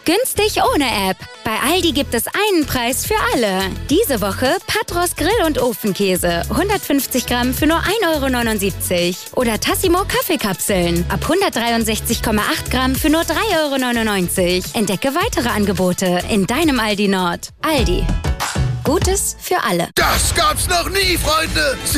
Günstig ohne App. Bei Aldi gibt es einen Preis für alle. Diese Woche Patros Grill- und Ofenkäse. 150 Gramm für nur 1,79 €. Oder Tassimo Kaffeekapseln. Ab 163,8 Gramm für nur 3,99 €. Entdecke weitere Angebote in deinem Aldi Nord. Aldi. Gutes für alle. Das gab's noch nie, Freunde!